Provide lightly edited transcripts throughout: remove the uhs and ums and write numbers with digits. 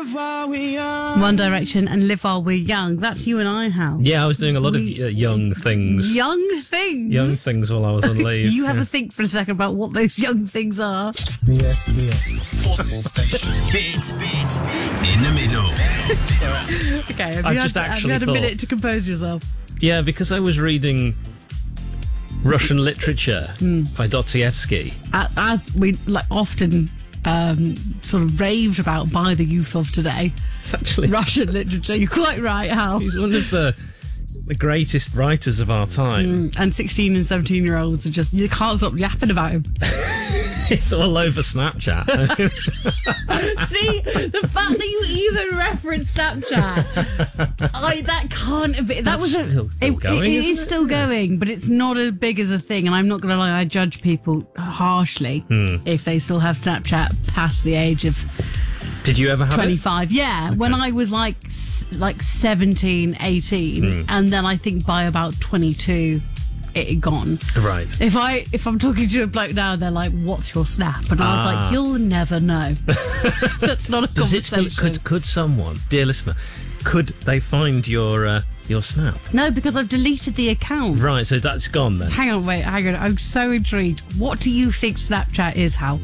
One Direction and Live While We're Young. That's you and I, Hal. Yeah, I was doing a lot of young things. Young things? Young things while I was on leave. You have a think for a second about what those young things are. Forces Station. Beats in the middle. Okay, have I've you just had actually a thought- minute to compose yourself? Yeah, because I was reading Russian literature by Dostoevsky. As we often sort of raved about by the youth of today. It's actually... Russian literature. You're quite right, Hal. He's one of the greatest writers of our time. And 16 and 17-year-olds are just... You can't stop yapping about him. It's all over Snapchat. See, the fact that you even referenced Snapchat, that can't be. That was still going, it is isn't it? still going, but it's not as big as a thing. And I'm not going to lie, I judge people harshly if they still have Snapchat past the age of Did you ever have 25. Yeah, when I was like 17, 18, and then I think by about 22. It had gone. Right. If I'm talking to a bloke now, they're like, "What's your snap?" And I was like, "You'll never know." That's not a Does it conversation. still, could someone, dear listener, could they find your snap? No, because I've deleted the account. Right, so that's gone then. Hang on. I'm so intrigued. What do you think Snapchat is, Hal?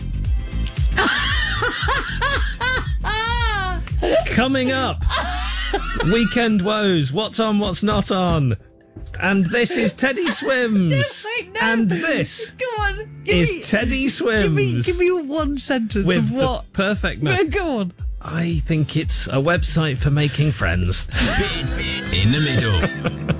Coming up, Weekend Woes. What's on? What's not on? And this is Teddy Swims. Wait, no. And this Go on. is Teddy Swims. Give me one sentence with of the what. perfect message. Go on. I think it's a website for making friends. Beats in the middle.